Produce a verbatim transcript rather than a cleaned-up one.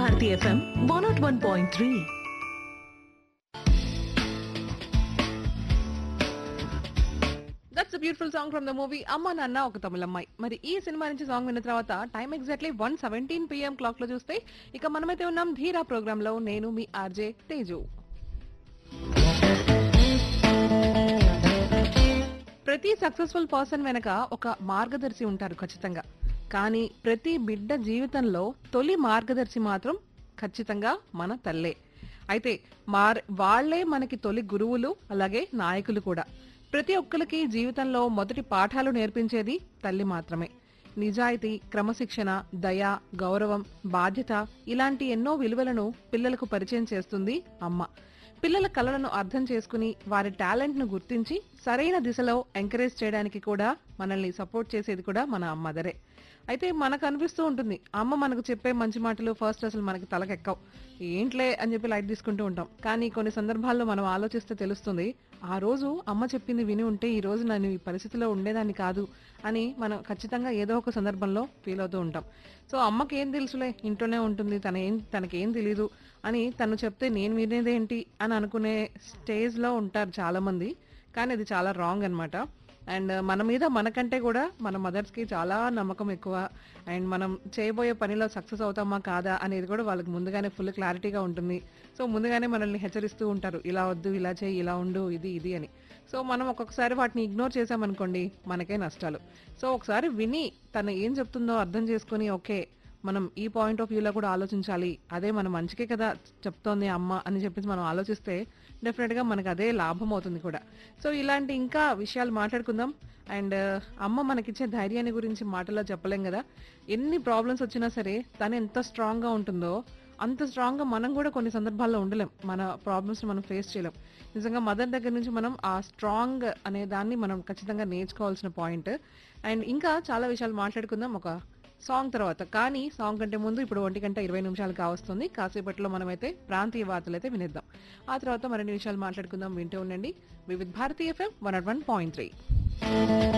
Bharati FM one not one point three. That's a beautiful song from the movie అమ్మ నాన్న ఒక తమిళమ్మాయి. మరి ఈ సినిమా నుంచి సాంగ్ విన్న తర్వాత time exactly one seventeen PM clock లో చూస్తే ఇక మనమైతే ఉన్నాం ధీరా ప్రోగ్రామ్ లో. నేను మీ ఆర్జే తేజు. ప్రతి సక్సెస్ఫుల్ పర్సన్ వెనక ఒక మార్గదర్శి ఉంటారు ఖచ్చితంగా. కానీ ప్రతి బిడ్డ జీవితంలో తొలి మార్గదర్శి మాత్రం ఖచ్చితంగా మన తల్లే. అయితే మార్ వాళ్లే మనకి తొలి గురువులు, అలాగే నాయకులు కూడా. ప్రతి ఒక్కరికి జీవితంలో మొదటి పాఠాలు నేర్పించేది తల్లి మాత్రమే. నిజాయితీ, క్రమశిక్షణ, దయ, గౌరవం, బాధ్యత ఇలాంటి ఎన్నో విలువలను పిల్లలకు పరిచయం చేస్తుంది అమ్మ. పిల్లల కలలను అర్థం చేసుకుని వారి టాలెంట్ ను గుర్తించి సరైన దిశలో ఎంకరేజ్ చేయడానికి కూడా మనల్ని సపోర్ట్ చేసేది కూడా మన మదరే. అయితే మనకు అనిపిస్తూ ఉంటుంది అమ్మ మనకు చెప్పే మంచి మాటలు ఫస్ట్ అసలు మనకి తలకెక్కవు, ఏంట్లే అని చెప్పి లైట్ తీసుకుంటూ ఉంటాం. కానీ కొన్ని సందర్భాల్లో మనం ఆలోచిస్తే తెలుస్తుంది ఆ రోజు అమ్మ చెప్పింది విని ఉంటే ఈ రోజు నేను ఈ పరిస్థితిలో ఉండేదాన్ని కాదు అని మనం ఖచ్చితంగా ఏదో ఒక సందర్భంలో ఫీల్ అవుతూ ఉంటాం. సో అమ్మకి ఏం తెలుసులే, ఇంట్లోనే ఉంటుంది, తన ఏం తనకేం తెలీదు అని తను చెప్తే నేను వినేదేంటి అని అనుకునే స్టేజ్ లో ఉంటారు చాలా మంది. కానీ అది చాలా రాంగ్ అన్నమాట. అండ్ మన మీద మనకంటే కూడా మన మదర్స్ కి చాలా నమ్మకం ఎక్కువ. అండ్ మనం చేయబోయే పనిలో సక్సెస్ అవుతామా కాదా అనేది కూడా వాళ్ళకి ముందుగానే ఫుల్ క్లారిటీగా ఉంటుంది. సో ముందుగానే మనల్ని హెచ్చరిస్తూ ఉంటారు, ఇలా వద్దు, ఇలా చేయి, ఇలా ఉండు, ఇది ఇది అని. సో మనం ఒక్కొక్కసారి వాటిని ఇగ్నోర్ చేసామనుకోండి మనకే నష్టాలు. సో ఒకసారి విని తను ఏం చెప్తుందో అర్థం చేసుకుని ఓకే మనం ఈ పాయింట్ ఆఫ్ వ్యూలో కూడా ఆలోచించాలి, అదే మన మంచికే కదా చెప్తోంది అమ్మ అని చెప్పేసి మనం ఆలోచిస్తే డెఫినెట్ గా మనకు అదే లాభం అవుతుంది కూడా. సో ఇలాంటి ఇంకా విషయాలు మాట్లాడుకుందాం. అండ్ అమ్మ మనకిచ్చే ధైర్యాన్ని గురించి మాటల్లో చెప్పలేం కదా. ఎన్ని ప్రాబ్లమ్స్ వచ్చినా సరే తను ఎంత స్ట్రాంగ్ గా ఉంటుందో అంత స్ట్రాంగ్ గా మనం కూడా కొన్ని సందర్భాల్లో ఉండలేం, మన ప్రాబ్లమ్స్ మనం ఫేస్ చేయలేం. నిజంగా మదర్ దగ్గర నుంచి మనం ఆ స్ట్రాంగ్ అనే దాన్ని మనం ఖచ్చితంగా నేర్చుకోవాల్సిన పాయింట్. అండ్ ఇంకా చాలా విషయాలు మాట్లాడుకుందాం ఒక సాంగ్ తర్వాత. కానీ సాంగ్ కంటే ముందు ఇప్పుడు ఒంటి గంట ఇరవై నిమిషాలు కావస్తుంది. కాసేపట్లో మనమైతే ప్రాంతీయ వార్తలు అయితే వినేద్దాం. ఆ తర్వాత మరిన్ని విషయాలు మాట్లాడుకుందాం. వింటూ ఉండండి వివిధ Bharati FM one not one point three.